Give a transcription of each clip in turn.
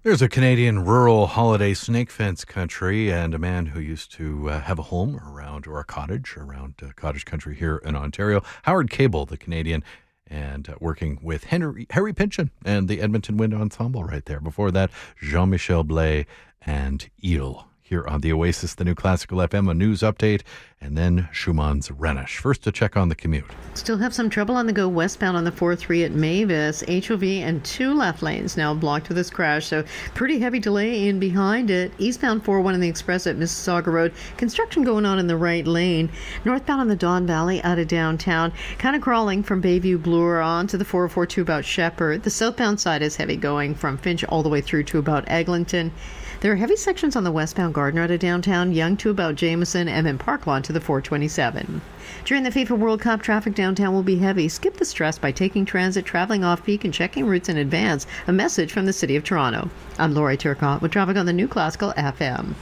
There's a Canadian rural holiday snake fence country and a man who used to have a home around, or a cottage around cottage country here in Ontario. Howard Cable, the Canadian, and working with Harry Pynchon and the Edmonton Wind Ensemble right there. Before that, Jean-Michel Blais and Ile. Here on the Oasis, the new Classical FM, a news update, and then Schumann's Rhenish. First, to check on the commute. Still have some trouble on the go westbound on the 4-3 at Mavis. HOV and 2 left lanes now blocked with this crash, so pretty heavy delay in behind it. Eastbound 4-1 in the express at Mississauga Road. Construction going on in the right lane. Northbound on the Don Valley out of downtown. Kind of crawling from Bayview Bloor on to the 442 about Shepherd. The southbound side is heavy going from Finch all the way through to about Eglinton. There are heavy sections on the westbound Gardiner out of downtown, Yonge to about Jameson, and then Parklawn to the 427. During the FIFA World Cup, traffic downtown will be heavy. Skip the stress by taking transit, traveling off-peak, and checking routes in advance. A message from the City of Toronto. I'm Lori Turcotte with traffic on the new Classical FM.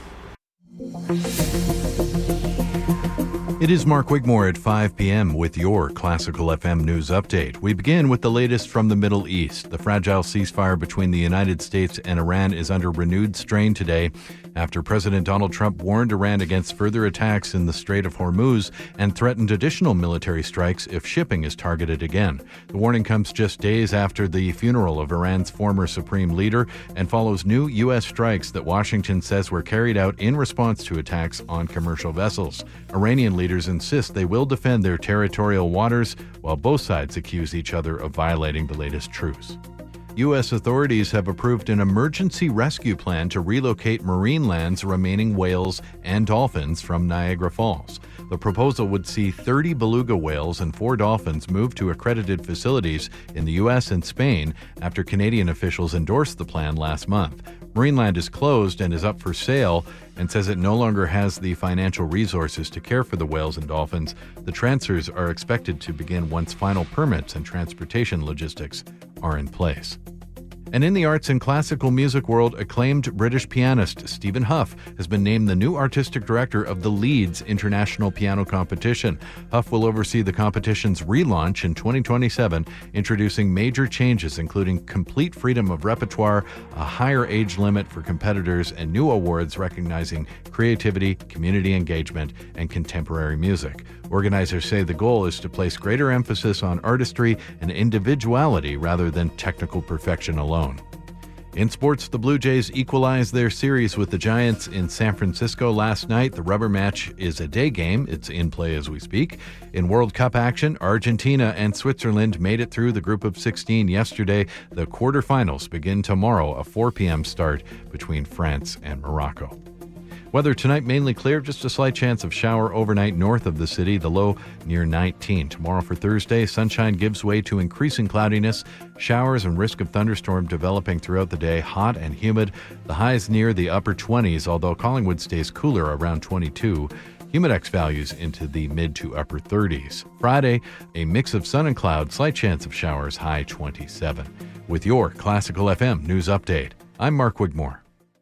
It is Mark Wigmore at 5 p.m. with your Classical FM news update. We begin with the latest from the Middle East. The fragile ceasefire between the United States and Iran is under renewed strain today after President Donald Trump warned Iran against further attacks in the Strait of Hormuz and threatened additional military strikes if shipping is targeted again. The warning comes just days after the funeral of Iran's former supreme leader and follows new U.S. strikes that Washington says were carried out in response to attacks on commercial vessels. Iranian leaders insist they will defend their territorial waters, while both sides accuse each other of violating the latest truce. U.S. authorities have approved an emergency rescue plan to relocate Marineland's remaining whales and dolphins from Niagara Falls. The proposal would see 30 beluga whales and 4 dolphins moved to accredited facilities in the U.S. and Spain after Canadian officials endorsed the plan last month. Marineland is closed and is up for sale and says it no longer has the financial resources to care for the whales and dolphins. The transfers are expected to begin once final permits and transportation logistics are in place. And in the arts and classical music world, acclaimed British pianist Stephen Hough has been named the new artistic director of the Leeds International Piano Competition. Hough will oversee the competition's relaunch in 2027, introducing major changes including complete freedom of repertoire, a higher age limit for competitors, and new awards recognizing creativity, community engagement, and contemporary music. Organizers say the goal is to place greater emphasis on artistry and individuality rather than technical perfection alone. In sports, the Blue Jays equalized their series with the Giants in San Francisco last night. The rubber match is a day game. It's in play as we speak. In World Cup action, Argentina and Switzerland made it through the group of 16 yesterday. The quarterfinals begin tomorrow, a 4 p.m. start between France and Morocco. Weather tonight mainly clear, just a slight chance of shower overnight north of the city, the low near 19. Tomorrow for Thursday, sunshine gives way to increasing cloudiness, showers and risk of thunderstorm developing throughout the day, hot and humid. The highs near the upper 20s, although Collingwood stays cooler around 22. Humidex values into the mid to upper 30s. Friday, a mix of sun and cloud, slight chance of showers, high 27. With your Classical FM news update, I'm Mark Wigmore.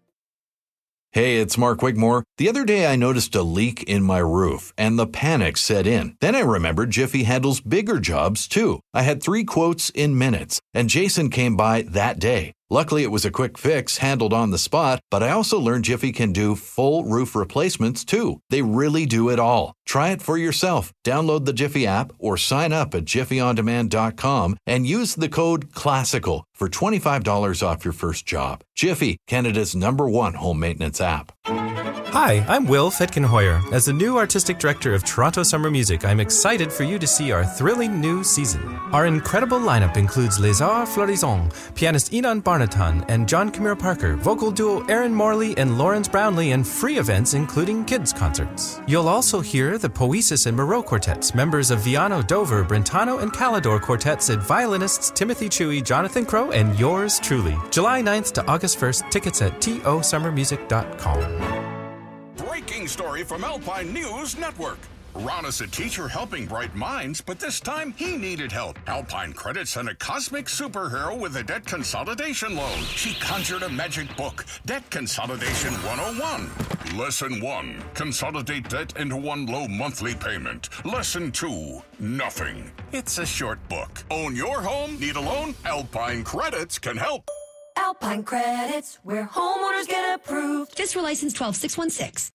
Hey, it's Mark Wigmore. The other day I noticed a leak in my roof, and the panic set in. Then I remembered Jiffy handles bigger jobs, too. I had 3 quotes in minutes, and Jason came by that day. Luckily, it was a quick fix handled on the spot, but I also learned Jiffy can do full roof replacements, too. They really do it all. Try it for yourself. Download the Jiffy app or sign up at jiffyondemand.com and use the code CLASSICAL for $25 off your first job. Jiffy, Canada's #1 home maintenance app. Hi, I'm Will Fetkenhoyer. As the new artistic director of Toronto Summer Music, I'm excited for you to see our thrilling new season. Our incredible lineup includes Les Arts Florissants, pianist Inan Barnatan and John Camille Parker, vocal duo Aaron Morley and Lawrence Brownlee, and free events including kids' concerts. You'll also hear the Poesis and Moreau quartets, members of Viano, Dover, Brentano, and Calidor quartets, and violinists Timothy Chewy, Jonathan Crow, and yours truly. July 9th to August 1st, tickets at tosummermusic.com. Breaking story from Alpine News Network. Ron is a teacher helping bright minds, but this time he needed help. Alpine Credit sent a cosmic superhero with a debt consolidation loan. She conjured a magic book, Debt Consolidation 101. Lesson 1, consolidate debt into one low monthly payment. Lesson 2, nothing. It's a short book. Own your home? Need a loan? Alpine Credits can help. Alpine Credits, where homeowners get approved. Fisker license 12616.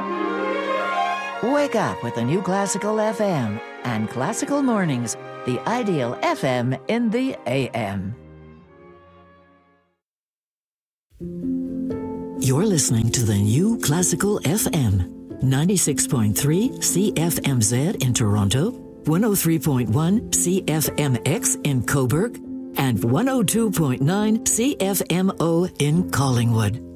Wake up with the new Classical FM and Classical Mornings, the ideal FM in the AM. You're listening to the new Classical FM, 96.3 CFMZ in Toronto, 103.1 CFMX in Cobourg, and 102.9 CFMO in Collingwood.